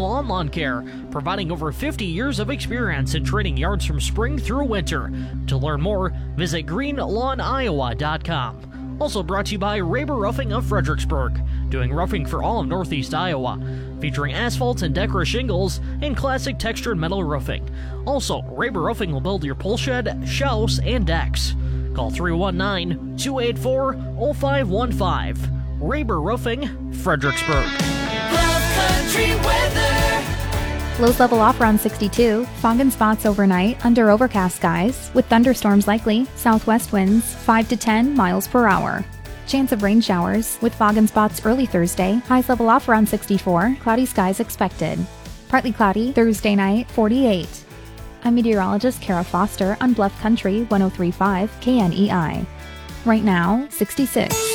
Lawn Care, providing over 50 years of experience in treating yards from spring through winter. To learn more, visit greenlawniowa.com. Also brought to you by Raber Roofing of Fredericksburg, doing roofing for all of Northeast Iowa, featuring asphalt and Decra shingles and classic textured metal roofing. Also, Raber Roofing will build your pole shed, shelves, and decks. Call 319-284-0515. Raber Roofing, Fredericksburg. Bluff Country weather. Lows level off around 62. Fog and spots overnight under overcast skies with thunderstorms likely. Southwest winds 5 to 10 miles per hour. Chance of rain showers with fog and spots early Thursday. Highs level off around 64. Cloudy skies expected. Partly cloudy Thursday night 48. I'm meteorologist Kara Foster on Bluff Country 103.5 KNEI. Right now 66.